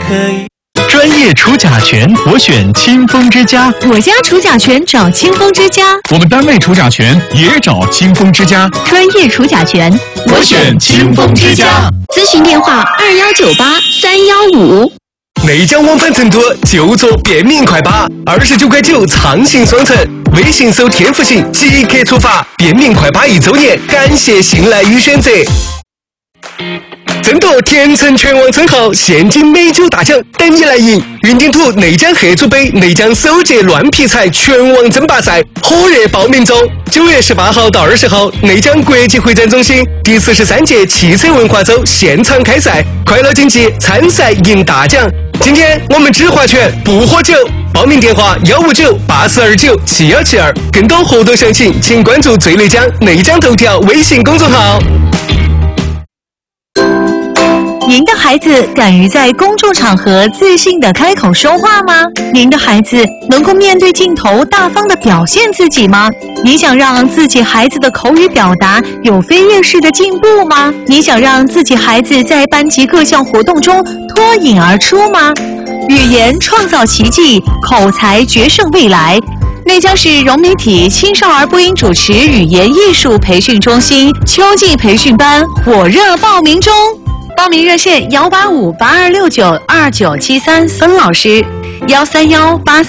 可以。 专业除甲醛，我选清风之家。 我家除甲醛找清风之家。 我们单位除甲醛也找清风之家。 专业除甲醛， 我选清风之家。 咨询电话2198-315。 内江往返成都就坐便民快巴，29.9畅行双程。微信搜天府行即刻出发。便民快巴1周年，感谢信赖与选择。争夺甜橙全网称号，现金美酒大奖等你来赢！云顶土内江黑猪杯内江首届乱劈柴全网争霸赛火热报名中，9月18号到20号，内江国际会展中心第43届汽车文化周现场开赛，快乐竞技，参赛赢大奖。今天我们只划拳不喝酒，报名电话159-8429-7172，更多活动详情请关注最内江内江头条微信公众号。 您的孩子敢于在公众场合自信地开口说话吗？您的孩子能够面对镜头大方地表现自己吗？你想让自己孩子的口语表达有飞跃式的进步吗？你想让自己孩子在班级各项活动中脱颖而出吗？语言创造奇迹，口才决胜未来。内江市融媒体青少儿播音主持语言艺术培训中心秋季培训班火热报名中。报名热线185-8269-2973，孙老师13184